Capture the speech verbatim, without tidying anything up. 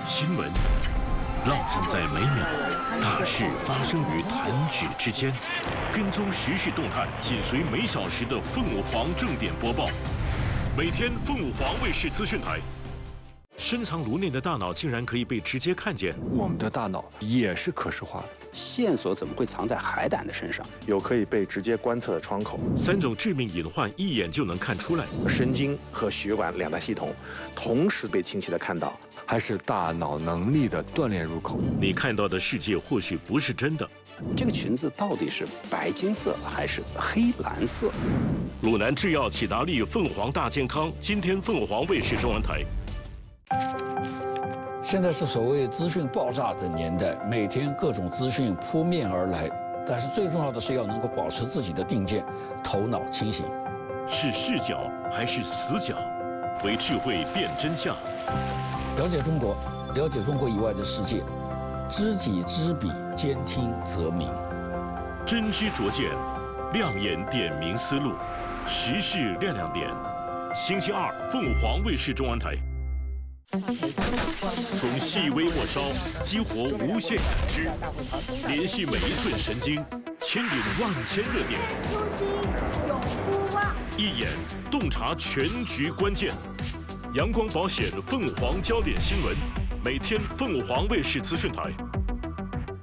新闻烙印在每秒，大事发生于弹指之间。跟踪时事动态，紧随每小时的凤舞凰正点播报。每天凤舞凰卫视资讯台。深藏颅内的大脑竟然可以被直接看见。 我们的大脑也是可视化的。 线索怎么会藏在海胆的身上？ 有可以被直接观测的窗口。 三种致命隐患一眼就能看出来。 神经和血管两大系统同时被清晰的看到， 还是大脑能力的锻炼入口。 你看到的世界或许不是真的。 这个裙子到底是白金色还是黑蓝色？ 鲁南制药启达利凤凰大健康，今天凤凰卫视中文台。 现在是所谓资讯爆炸的年代，每天各种资讯扑面而来，但是最重要的是要能够保持自己的定见，头脑清醒。 是视角还是死角？为智慧辨真相。 了解中国，了解中国以外的世界，知己知彼，兼听则明。 真知灼见，亮眼点明思路，时事亮亮点。星期二，凤凰卫视中文台。从细微末梢激活无限感知，联系每一寸神经，牵引万千热点。 初心永不忘， 一眼洞察全局关键。阳光保险凤凰焦点新闻，每天凤凰卫视资讯台。